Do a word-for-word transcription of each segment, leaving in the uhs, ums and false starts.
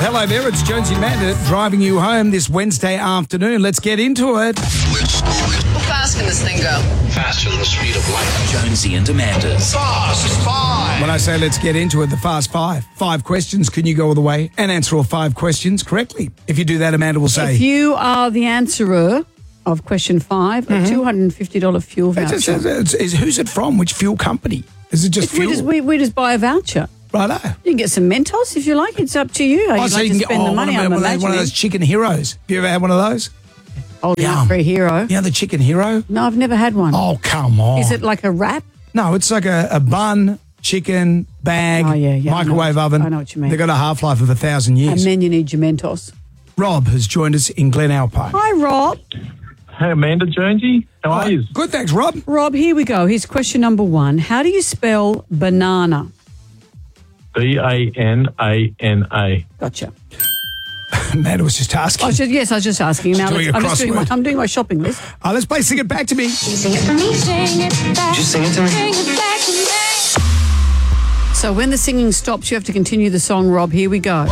Hello there, it's Jonesy and Amanda driving you home this Wednesday afternoon. Let's get into it. How fast can this thing go? Faster than the speed of light. Jonesy and Amanda's Fast Five. When I say let's get into it, the Fast Five. Five questions, can you go all the way and answer all five questions correctly? If you do that, Amanda will say... If you are the answerer of question five, Mm-hmm. a two hundred fifty dollars fuel voucher. It's, it's, it's, it's, who's it from? Which fuel company? Is it just we, fuel? just, we, we just buy a voucher. Righto. You can get some Mentos if you like. It's up to you. How Oh, you'd so like you to can get spend oh, the one, money, of, I'm one, of, one of imagining. those chicken heroes. Have you ever had one of those? Holding Yum. up for a hero. You know the chicken hero? No, I've never had one. Oh, come on. Is it like a wrap? No, it's like a, a bun, chicken, bag, Oh, yeah, yeah, I know microwave what- oven. I know what you mean. They've got a half-life of a thousand years. And then you need your Mentos. Rob has joined us in Glen Alpine. Hi, Rob. Hey, Amanda, Jonesy. How are you? Good, thanks, Rob. Rob, here we go. Here's question number one. How do you spell banana? B A N A N A. Gotcha. Amanda was just asking. I should, yes, I was just asking. Now, doing let's- a I'm, just doing my, crossword. I'm doing my shopping list. Uh, let's play Sing It Back to Me. Sing it for me. Sing it back. Just sing it to me. Sing it back to me. So when the singing stops, you have to continue the song, Rob. Here we go.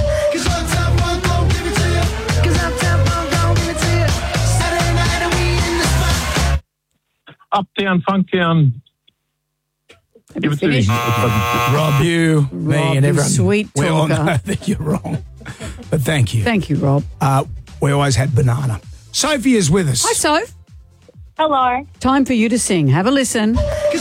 Up, down, funk down. Have Give you it to me. finished? Rob, you, me, Rob, and you everyone. sweet we all talker. know that you're wrong. But thank you. Thank you, Rob. Uh, we always had banana. Sophie is with us. Hi, Soph. Hello. Time for you to sing. Have a listen.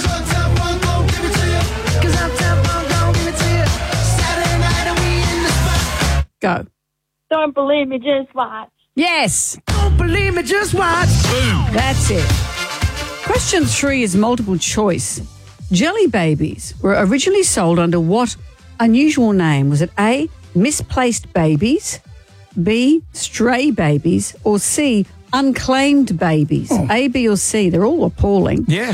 Go. Don't believe me, just watch. Yes. Don't believe me, just watch. Boom. That's it. Question three is multiple choice. Jelly babies were originally sold under what unusual name? Was it A, misplaced babies, B, stray babies, or C, unclaimed babies? Oh. A, B, or C? They're all appalling. Yeah.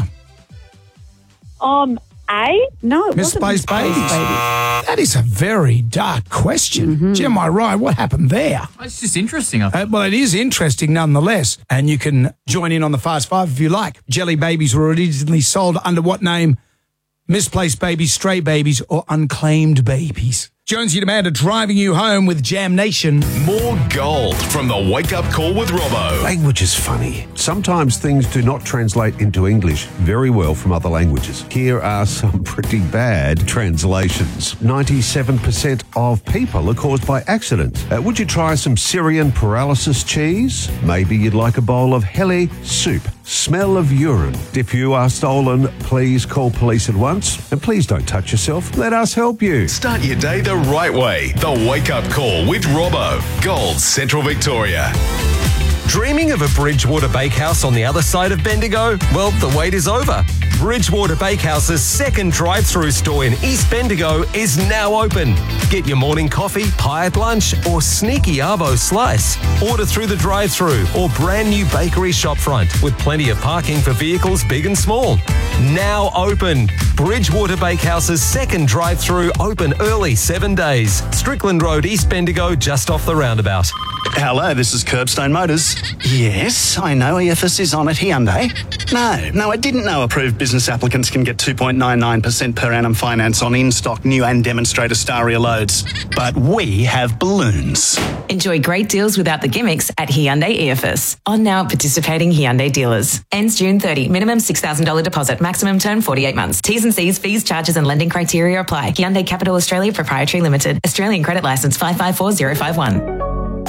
Um, A? No, it wasn't Misplaced babies. babies. That is a very dark question. Mm-hmm. Gee, am I right? What happened there? It's just interesting. I Uh, well, it is interesting nonetheless. And you can join in on the Fast Five if you like. Jelly babies were originally sold under what name? Misplaced babies, stray babies, or unclaimed babies. Jonesy and Amanda driving you home with Jam Nation. More gold from the Wake Up Call with Robbo. Language is funny. Sometimes things do not translate into English very well from other languages. Here are some pretty bad translations. ninety-seven percent of people are caused by accident. Uh, would you try some Syrian paralysis cheese? Maybe you'd like a bowl of heli soup. Smell of urine. If you are stolen, please call police at once. And please don't touch yourself. Let us help you. Start your day the right way. The Wake Up Call with Robbo. Gold, Central Victoria. Dreaming of a Bridgewater Bakehouse on the other side of Bendigo? Well, the wait is over. Bridgewater Bakehouse's second drive-through store in East Bendigo is now open. Get your morning coffee, pie at lunch, or sneaky arvo slice. Order through the drive-through or brand new bakery shopfront with plenty of parking for vehicles big and small. Now open. Bridgewater Bakehouse's second drive-through open early seven days. Strickland Road, East Bendigo, just off the roundabout. Hello, this is Curbstone Motors. Yes, I know E F S is on at Hyundai. No, no, I didn't know approved business applicants can get two point nine nine percent per annum finance on in-stock new and demonstrator Staria loads. But we have balloons. Enjoy great deals without the gimmicks at Hyundai E F S. On now at participating Hyundai dealers. Ends June thirtieth. Minimum six thousand dollars deposit. Maximum term forty-eight months. T's and C's, fees, charges and lending criteria apply. Hyundai Capital Australia Proprietary Limited. Australian credit licence five five four zero five one.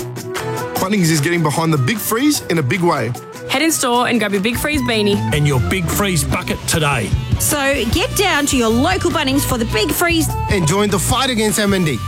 Bunnings is getting behind the Big Freeze in a big way. Head in store and grab your Big Freeze beanie. And your Big Freeze bucket today. So get down to your local Bunnings for the Big Freeze. And join the fight against M and D.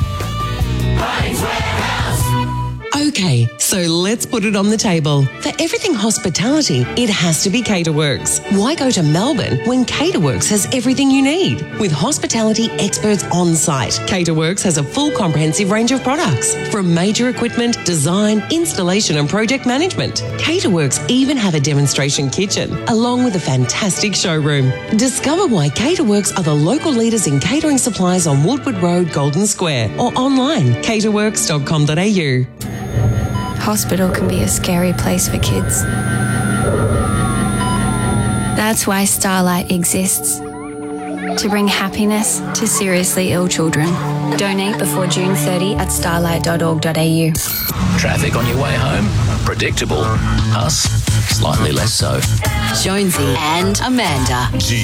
Bunnings Warehouse. Okay, so let's put it on the table. For everything hospitality, it has to be Caterworks. Why go to Melbourne when Caterworks has everything you need? With hospitality experts on site, Caterworks has a full comprehensive range of products, from major equipment, design, installation and project management. Caterworks even have a demonstration kitchen, along with a fantastic showroom. Discover why Caterworks are the local leaders in catering supplies on Woodward Road, Golden Square, or online, caterworks dot com dot a u. Hospital can be a scary place for kids. That's why Starlight exists. to bring happiness to seriously ill children. Donate before June thirtieth at starlight dot org dot a u. Traffic on your way home? Predictable. Us? Slightly less so. Jonesy and Amanda.